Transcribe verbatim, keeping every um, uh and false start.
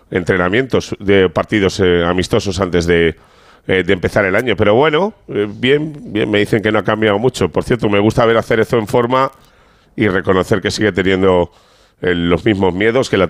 entrenamientos de partidos eh, amistosos antes de, eh, de empezar el año. Pero bueno, eh, bien, bien, me dicen que no ha cambiado mucho. Por cierto, me gusta ver a Cerezo en forma y reconocer que sigue teniendo eh, los mismos miedos que la